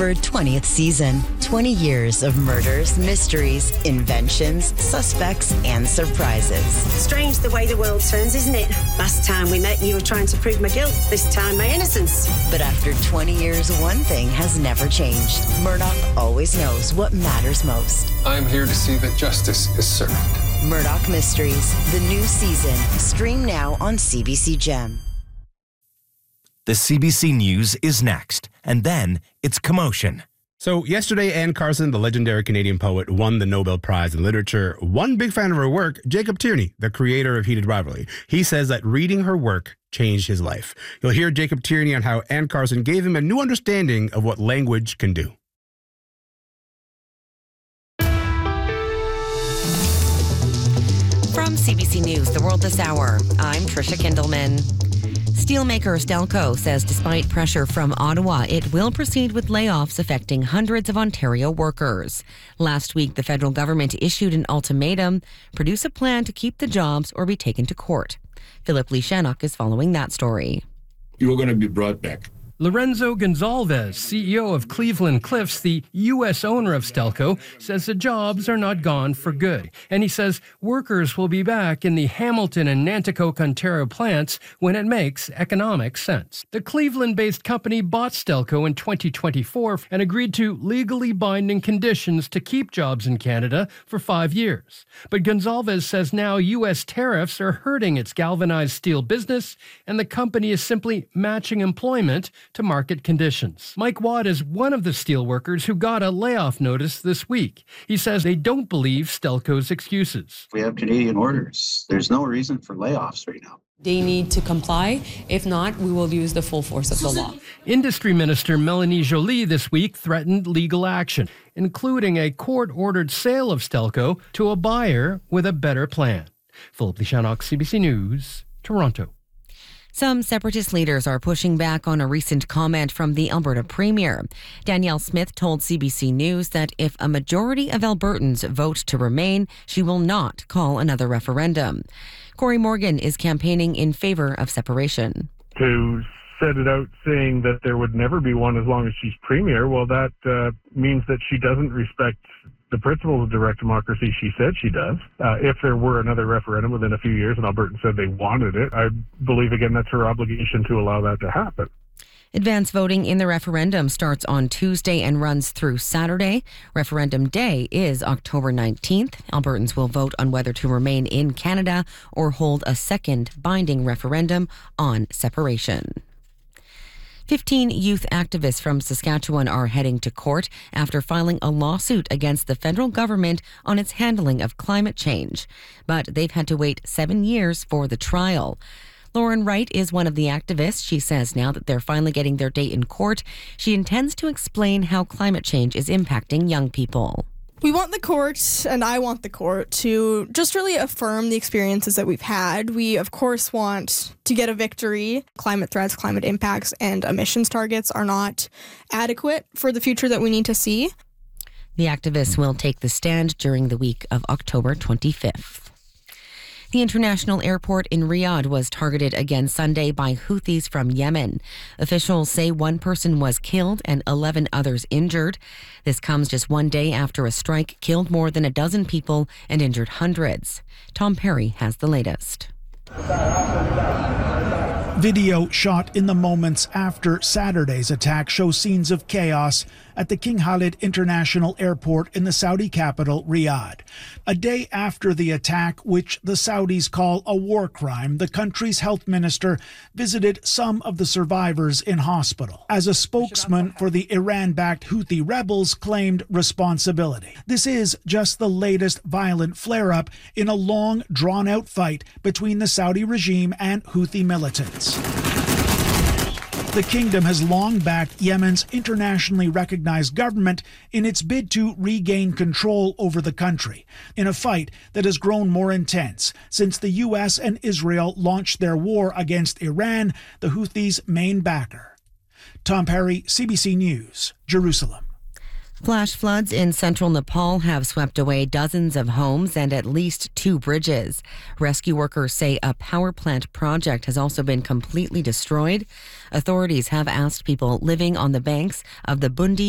for a 20th season. 20 years of murders, mysteries, inventions, suspects, and surprises. Strange the way the world turns, isn't it? Last time we met, you were trying to prove my guilt. This time, my innocence. But after 20 years, one thing has never changed. Murdoch always knows what matters most. I'm here to see that justice is served. Murdoch Mysteries, the new season. Stream now on CBC Gem. The CBC News is next, and then it's commotion. So yesterday, Anne Carson, the legendary Canadian poet, won the Nobel Prize in Literature. One big fan of her work, Jacob Tierney, the creator of Heated Rivalry. He says that reading her work changed his life. You'll hear Jacob Tierney on how Anne Carson gave him a new understanding of what language can do. From CBC News, The World This Hour, I'm Trisha Kindelman. Steelmaker Stelco says despite pressure from Ottawa, it will proceed with layoffs affecting hundreds of Ontario workers. Last week, the federal government issued an ultimatum: produce a plan to keep the jobs or be taken to court. Philip Lishanuk is following that story. You are going to be brought back. Lorenzo Gonzalez, CEO of Cleveland Cliffs, the U.S. owner of Stelco, says the jobs are not gone for good. And he says workers will be back in the Hamilton and Nanticoke, Ontario plants when it makes economic sense. The Cleveland-based company bought Stelco in 2024 and agreed to legally binding conditions to keep jobs in Canada for 5 years. But Gonzalez says now U.S. tariffs are hurting its galvanized steel business, and the company is simply matching employment to market conditions. Mike Watt is one of the steelworkers who got a layoff notice this week. He says they don't believe Stelco's excuses. We have Canadian orders. There's no reason for layoffs right now. They need to comply. If not, we will use the full force of the law. Industry Minister Melanie Joly this week threatened legal action, including a court-ordered sale of Stelco to a buyer with a better plan. Philip Lishanuk, CBC News, Toronto. Some separatist leaders are pushing back on a recent comment from the Alberta Premier. Danielle Smith told CBC News that if a majority of Albertans vote to remain, she will not call another referendum. Corey Morgan is campaigning in favor of separation. To set it out saying that there would never be one as long as she's Premier, well, that means that she doesn't respect the principles of direct democracy she said she does. If there were another referendum within a few years and Albertans said they wanted it, I believe, again, that's her obligation to allow that to happen. Advance voting in the referendum starts on Tuesday and runs through Saturday. Referendum day is October 19th. Albertans will vote on whether to remain in Canada or hold a second binding referendum on separation. 15 youth activists from Saskatchewan are heading to court after filing a lawsuit against the federal government on its handling of climate change. But they've had to wait 7 years for the trial. Lauren Wright is one of the activists. She says now that they're finally getting their day in court, she intends to explain how climate change is impacting young people. We want the court, and I want the court, to just really affirm the experiences that we've had. We, of course, want to get a victory. Climate threats, climate impacts, and emissions targets are not adequate for the future that we need to see. The activists will take the stand during the week of October 25th. The international airport in Riyadh was targeted again Sunday by Houthis from Yemen. Officials say one person was killed and 11 others injured. This comes just one day after a strike killed more than a dozen people and injured hundreds. Tom Perry has the latest. Video shot in the moments after Saturday's attack shows scenes of chaos at the King Khalid International Airport in the Saudi capital, Riyadh. A day after the attack, which the Saudis call a war crime, the country's health minister visited some of the survivors in hospital, as a spokesman for the Iran-backed Houthi rebels claimed responsibility. This is just the latest violent flare-up in a long, drawn-out fight between the Saudi regime and Houthi militants. The kingdom has long backed Yemen's internationally recognized government in its bid to regain control over the country, in a fight that has grown more intense since the U.S. and Israel launched their war against Iran, the Houthis' main backer. Tom Perry, CBC News, Jerusalem. Flash floods in central Nepal have swept away dozens of homes and at least 2 bridges. Rescue workers say a power plant project has also been completely destroyed. Authorities have asked people living on the banks of the Bundi